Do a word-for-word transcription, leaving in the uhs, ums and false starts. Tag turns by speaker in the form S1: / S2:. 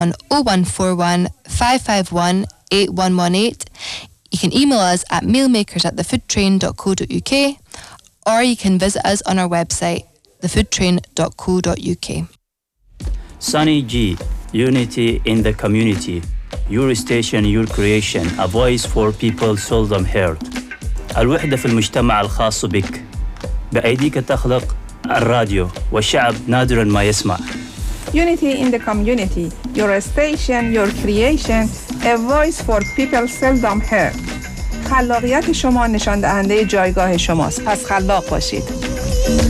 S1: on oh one four one, five five one, eight one one eight. You can email us at mealmakers at thefoodtrain dot co dot uk, or you can visit us on our website, thefoodtrain dot co dot uk.
S2: Sunny G, Unity in the Community. Your station, your creation. A voice for people seldom heard. الوحدة في المجتمع الخاص بك. بأيديك تخلق الراديو والشعب نادرا ما يسمع.
S3: Unity in the Community. Your station, your creation. A voice for people seldom heard. خلاقیت شما نشان دهنده جایگاه شماست. پس خلاق باشید.